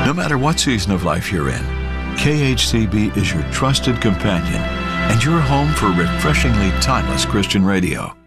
No matter what season of life you're in, KHCB is your trusted companion and your home for refreshingly timeless Christian radio.